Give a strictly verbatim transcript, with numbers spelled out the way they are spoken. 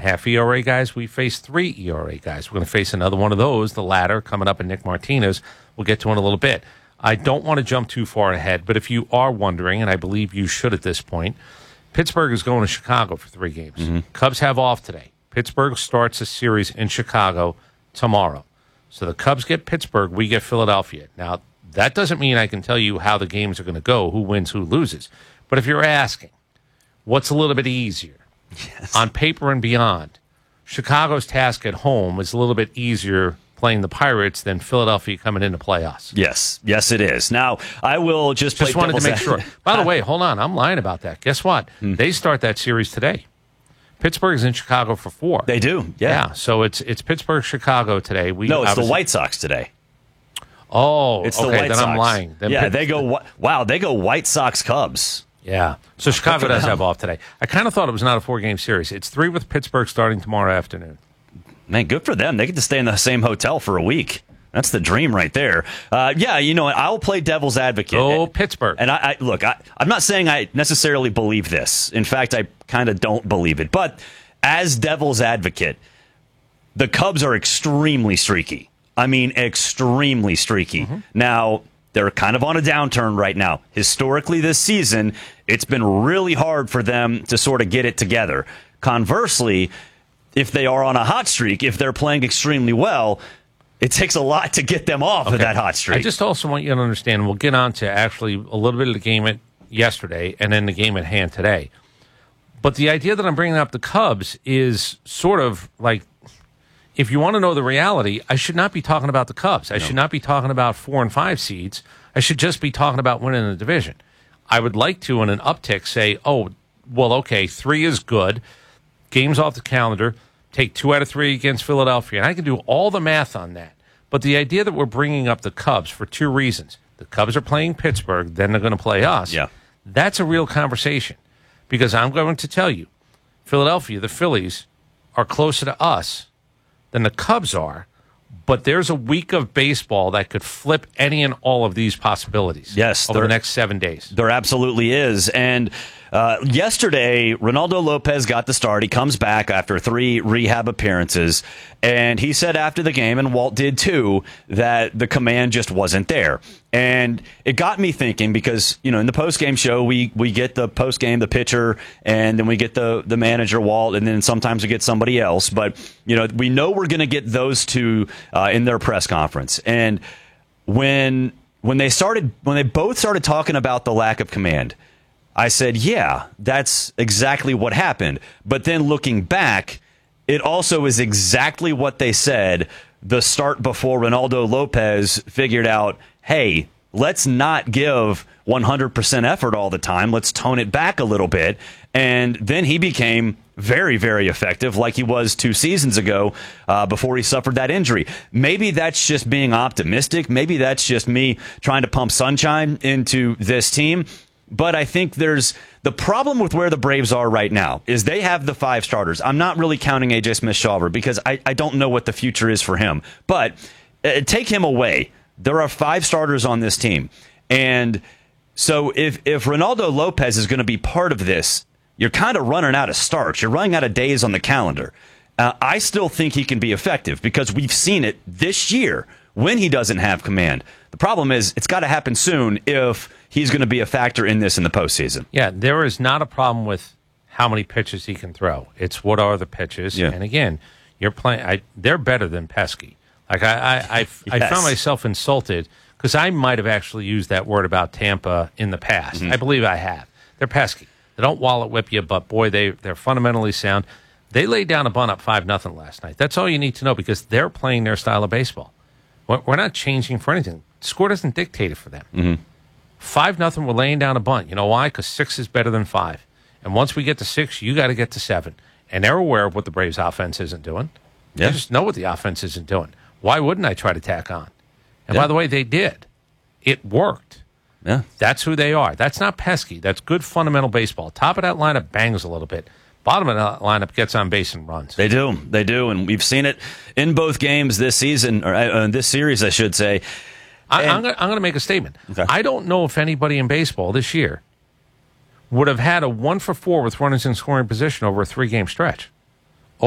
half E R A guys. We face three E R A guys. We're going to face another one of those, the latter, coming up in Nick Martinez. We'll get to in a little bit. I don't want to jump too far ahead, but if you are wondering, and I believe you should at this point, Pittsburgh is going to Chicago for three games. Mm-hmm. Cubs have off today. Pittsburgh starts a series in Chicago tomorrow. So the Cubs get Pittsburgh, we get Philadelphia. Now, that doesn't mean I can tell you how the games are going to go, who wins, who loses. But if you're asking, what's a little bit easier? Yes. On paper and beyond, Chicago's task at home is a little bit easier playing the Pirates than Philadelphia coming in to play us. Yes, yes, it is. Now, I will just play Just wanted to make ad- sure. By the way, hold on. I'm lying about that. Guess what? Hmm. They start that series today. Pittsburgh is in Chicago for four. They do, yeah. Yeah, so it's it's Pittsburgh, Chicago today. We no, it's the White Sox today. Oh, it's the okay, White then Sox. I'm lying. Then yeah, Pitt- they go, wow, they go White Sox Cubs. Yeah, so Chicago does them. have off today. I kind of thought it was not a four-game series. It's three with Pittsburgh starting tomorrow afternoon. Man, good for them. They get to stay in the same hotel for a week. That's the dream right there. Uh, yeah, you know what? I'll play devil's advocate. Oh, Pittsburgh. And I, I look, I, I'm not saying I necessarily believe this. In fact, I kind of don't believe it. But as devil's advocate, the Cubs are extremely streaky. I mean, extremely streaky. Mm-hmm. Now, they're kind of on a downturn right now. Historically this season, it's been really hard for them to sort of get it together. Conversely, if they are on a hot streak, if they're playing extremely well, it takes a lot to get them off okay. of that hot streak. I just also want you to understand, we'll get on to actually a little bit of the game at yesterday and then the game at hand today. But the idea that I'm bringing up the Cubs is sort of like, if you want to know the reality, I should not be talking about the Cubs. I no. should not be talking about four and five seeds. I should just be talking about winning the division. I would like to, in an uptick, say, oh, well, okay, three is good. Games off the calendar. Take two out of three against Philadelphia. And I can do all the math on that. But the idea that we're bringing up the Cubs for two reasons. The Cubs are playing Pittsburgh, then they're going to play us. Yeah. That's a real conversation. Because I'm going to tell you, Philadelphia, the Phillies, are closer to us than the Cubs are. But there's a week of baseball that could flip any and all of these possibilities. Yes, over the next seven days. There absolutely is. And uh, yesterday, Ronaldo Lopez got the start. He comes back after three rehab appearances. And he said after the game, and Walt did too, that the command just wasn't there. And it got me thinking because, you know, in the post-game show, we, we get the post-game, the pitcher, and then we get the, the manager, Walt, and then sometimes we get somebody else. But, you know, we know we're going to get those two uh, in their press conference. And when when they started, when they both started talking about the lack of command, I said, yeah, that's exactly what happened. But then looking back, it also is exactly what they said the start before Ronaldo Lopez figured out, hey, let's not give one hundred percent effort all the time. Let's tone it back a little bit. And then he became very, very effective like he was two seasons ago uh, before he suffered that injury. Maybe that's just being optimistic. Maybe that's just me trying to pump sunshine into this team. But I think there's the problem with where the Braves are right now is they have the five starters. I'm not really counting A J Smith-Shawver because I, I don't know what the future is for him. But uh, take him away. There are five starters on this team. And so if, if Ronaldo Lopez is going to be part of this, you're kind of running out of starts. You're running out of days on the calendar. Uh, I still think he can be effective because we've seen it this year when he doesn't have command. The problem is it's got to happen soon if he's going to be a factor in this in the postseason. Yeah, there is not a problem with how many pitches he can throw. It's what are the pitches. Yeah. And again, you're playing. I, they're better than pesky. Like I, I, I, yes. I found myself insulted because I might have actually used that word about Tampa in the past. Mm-hmm. I believe I have. They're pesky. They don't wallet whip you, but boy, they they're fundamentally sound. They laid down a bunt up five nothing last night. That's all you need to know because they're playing their style of baseball. We're not changing for anything. The score doesn't dictate it for them. Mm-hmm. Five nothing. We're laying down a bunt. You know why? Because six is better than five. And once we get to six, you got to get to seven. And they're aware of what the Braves' offense isn't doing. Yeah. They just know what the offense isn't doing. Why wouldn't I try to tack on? And yeah. by the way, they did. It worked. Yeah, that's who they are. That's not pesky. That's good fundamental baseball. Top of that lineup bangs a little bit. Bottom of that lineup gets on base and runs. They do. They do. And we've seen it in both games this season, or uh, this series, I should say. I, and, I'm going I'm to make a statement. Okay. I don't know if anybody in baseball this year would have had a one for four with runners in scoring position over a three-game stretch.